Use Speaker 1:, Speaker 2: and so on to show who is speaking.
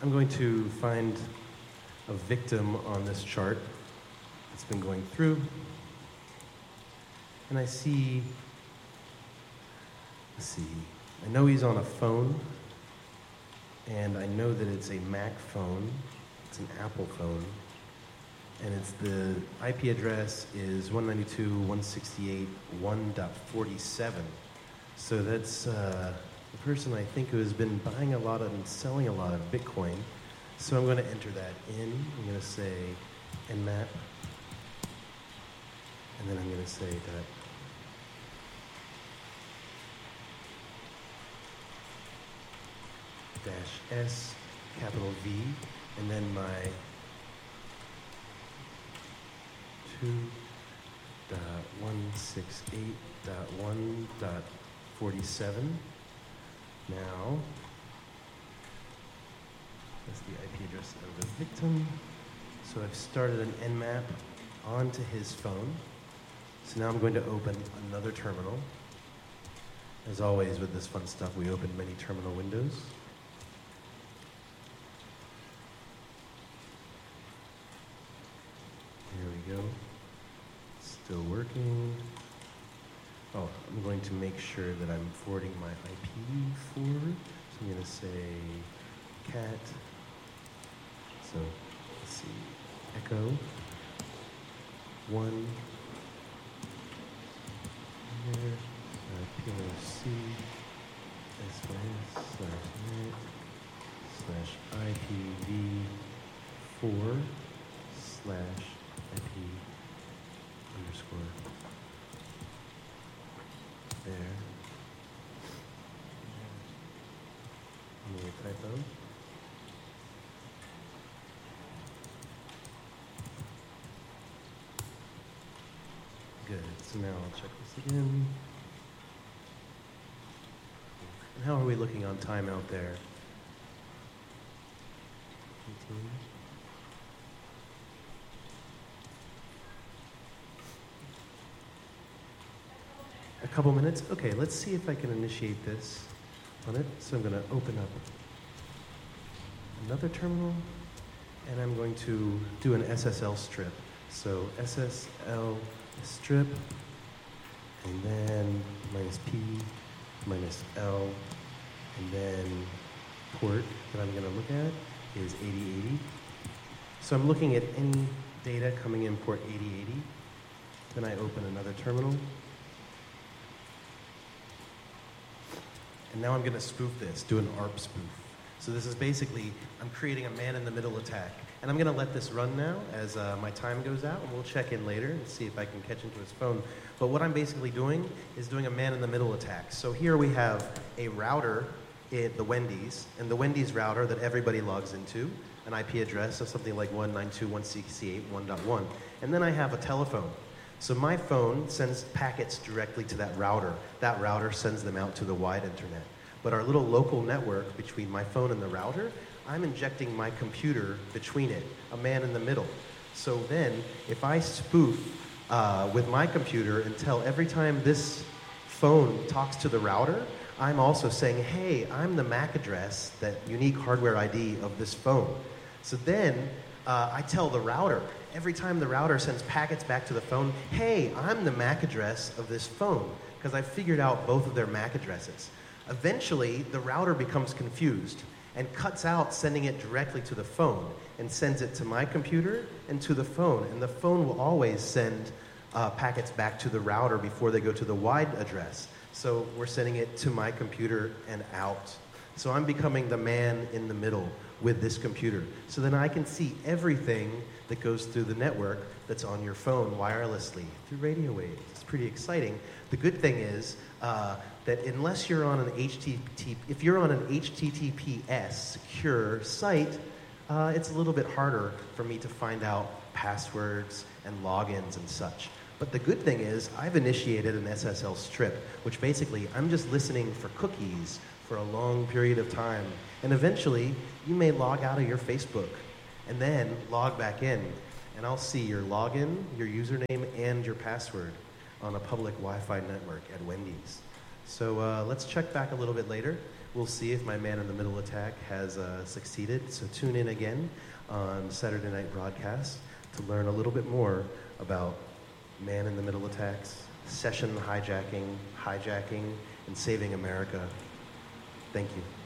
Speaker 1: I'm going to find a victim on this chart that's been going through. And I see, I know he's on a phone, and I know that it's a Mac phone, it's an Apple phone, and it's the IP address is 192.168.1.47. So that's the person I think who has been buying a lot of and selling a lot of Bitcoin. So I'm going to enter that in. I'm going to say nmap, and then I'm going to say that -S, capital V, and then my 2.168.1.47. Now, that's the IP address of the victim. So I've started an nmap onto his phone. So now I'm going to open another terminal. As always with this fun stuff, we open many terminal windows. Here we go. Still working. Oh, I'm going to make sure that I'm forwarding my IP forward. So I'm going to say cat. So let's see. Echo 1. Here. PLC /IPv4/IP_. There. Any typo? Good. So now I'll check this again. And how are we looking on time out there? 18. A couple minutes? Okay, let's see if I can initiate this on it. So I'm going to open up another terminal, and I'm going to do an SSL strip. So SSL strip, and then -P, -L, and then port that I'm going to look at is 8080. So I'm looking at any data coming in port 8080. Then I open another terminal. And now I'm going to spoof this, do an ARP spoof. So this is basically, I'm creating a man-in-the-middle attack. And I'm going to let this run now as my time goes out, and we'll check in later and see if I can catch into his phone. But what I'm basically doing is doing a man-in-the-middle attack. So here we have a router at the Wendy's, and the Wendy's router that everybody logs into, an IP address of something like 192.168.1.1. And then I have a telephone. So my phone sends packets directly to that router. That router sends them out to the wide internet. But our little local network between my phone and the router, I'm injecting my computer between it, a man in the middle. So then, if I spoof with my computer and tell every time this phone talks to the router, I'm also saying, hey, I'm the MAC address, that unique hardware ID of this phone. So then, I tell the router, every time the router sends packets back to the phone, hey, I'm the MAC address of this phone, because I figured out both of their MAC addresses. Eventually, the router becomes confused and cuts out sending it directly to the phone and sends it to my computer and to the phone. And the phone will always send packets back to the router before they go to the wide address. So we're sending it to my computer and out. So I'm becoming the man in the middle with this computer. So then I can see everything that goes through the network that's on your phone wirelessly through radio waves. It's pretty exciting. The good thing is that unless you're on an if you're on an HTTPS secure site, it's a little bit harder for me to find out passwords and logins and such. But the good thing is I've initiated an SSL strip, which basically I'm just listening for cookies for a long period of time. And eventually, you may log out of your Facebook and then log back in. And I'll see your login, your username, and your password on a public Wi-Fi network at Wendy's. So let's check back a little bit later. We'll see if my man-in-the-middle attack has succeeded. So tune in again on Saturday night broadcast to learn a little bit more about man-in-the-middle attacks, session hijacking, and saving America. Thank you.